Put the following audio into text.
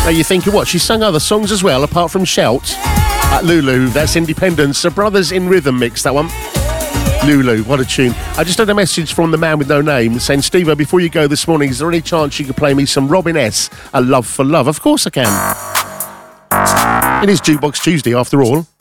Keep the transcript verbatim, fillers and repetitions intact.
Now you're thinking, what? She sung other songs as well, apart from Shout? At Lulu, that's Independence. The Brothers in Rhythm mix, that one. Lulu, what a tune. I just had a message from the man with no name saying, Steve-o, before you go this morning, is there any chance you could play me some Robin S, A Love for Love? Of course I can. It is Jukebox Tuesday, after all.